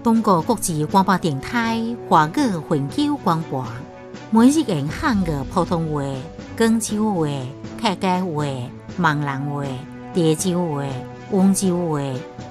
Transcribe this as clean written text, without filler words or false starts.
中国国际广播电台华语永久广播，每日用汉语普通话、广州话、客家话、闽南话、潮州话、温州话、